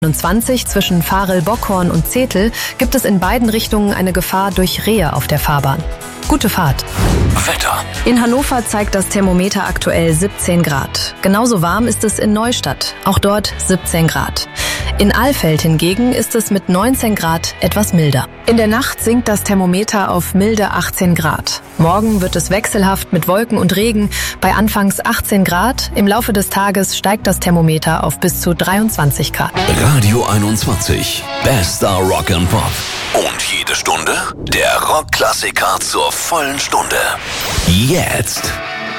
A21 zwischen Varel-Bockhorn und Zetel gibt es in beiden Richtungen eine Gefahr durch Rehe auf der Fahrbahn. Gute Fahrt. Wetter. In Hannover zeigt das Thermometer aktuell 17 Grad. Genauso warm ist es in Neustadt, auch dort 17 Grad. In Alfeld hingegen ist es mit 19 Grad etwas milder. In der Nacht sinkt das Thermometer auf milde 18 Grad. Morgen wird es wechselhaft mit Wolken und Regen bei anfangs 18 Grad. Im Laufe des Tages steigt das Thermometer auf bis zu 23 Grad. Radio 21. Bester Rock and Pop. Und jede Stunde der Rockklassiker zur vollen Stunde. Jetzt.